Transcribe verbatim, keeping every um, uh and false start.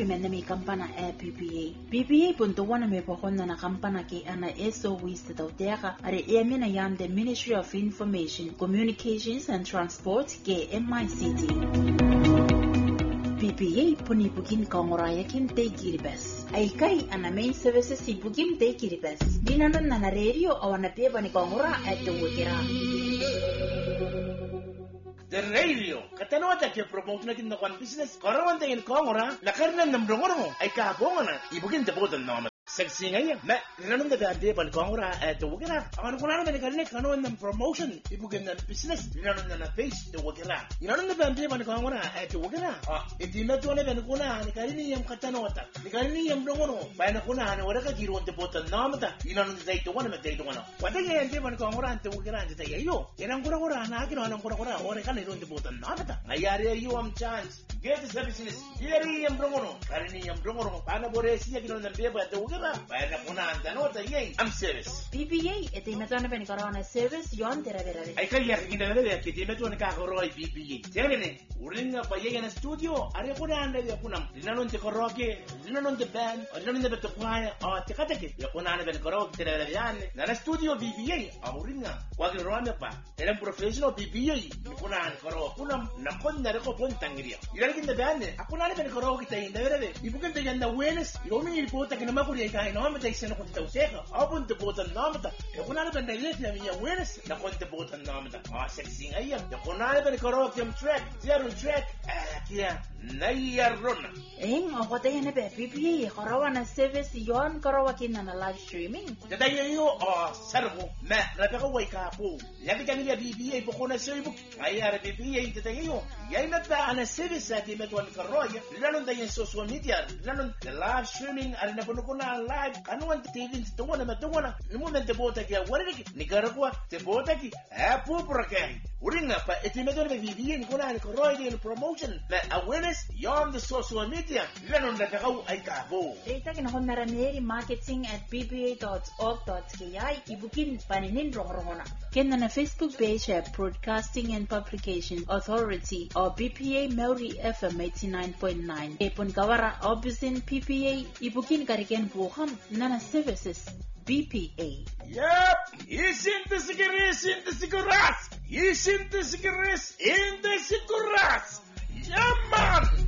men mi kampana e P P A. P P A punto wana me pohonna na kampana ke ana eso wiste tautera are e mina yam the Ministry of Information, Communications and Transport ke M I C T. P P A puni bukin kongoraya kim te giribes. Ay kai ana main services si bukim te giribes. Dinanon na na radio awana te bani kongora at the wikira. The radio katanota ke promote na kin na kwan business karawan te in kongora la karna namdongor mo ay ka bongana ibukin te bodan na sexy ngayon na nanong da de ban kongora at the wikira awan ko na na kanne kanon ng promotion ibukin na business nanong na na face the wikira nanong da de ban kongora at the wikira ah hindi na to na ben ko na ni karini yam katanota ni karini yam dongoro ba na ko na na wala ka giron te bodan na mata nanong da ito wana me ito wana wala ka de ban kongora at the wikira ante tayo yanang kura kura na kino anong kura kura ore kan iron te bodan na mata ayari you am chance get the business yeri yam dongoro karini yam dongoro pa na bore siya kino na be ba the wikira Bayar kuna anda no ta yey am service P P A ete metona ben corona service yon tera vera ay kaya kinda na de kiti metona ka koroi P P A tere uringa pa yey na studio are kuna anda ya kuna dinanon te koroke dinanon te band dinanon te beto kwaya o te kata ke ya kuna anda ben koroke tere vera yan na studio P P A uringa kwa ke roame pa tere professional P P A kuna anda koroke kuna na konna ko pon tangiria ira kinda band akuna anda ben koroke te inda vera de ibukan te yanda wenes yomi ilipota ke na makuri ay kai no mata iseno ko tawseka abun te botan namata e kuna na banda yet na miya wenes na kon te botan namata ah sexy ayam e kuna na ben koroke am track zero track kia nayarona eng o kote ne be P P A karawana service yon karawa kinna na live streaming tata yo ah sarbo ma rabe ko way ka po yaki tani ya P P A po kuna Facebook ay ara P P A tata yo yay na ta ana service ati metwan karoya lanon da yen social media lanon the live streaming ari na puno kuna live kanuan T V to wana matwana ni moment te bota ki wala ki ni garagwa te bota ki apu prokai uringa pa eti metwan be P P A ni kuna ni karoya ni promotion la awareness yon the social media lanon da kau ay ka bo data kin hon naraneri marketing at p p a dot org dot k i ibukin paninin rongrongona kenna na Facebook page at Broadcasting and Publication Authority or B P A Maori F M eighty-nine point nine epon kawara obisin P P A ibukin kariken buham nana services B P A yep isin the cigarettes in the cigarettes isin the cigarettes in the cigarettes yeah man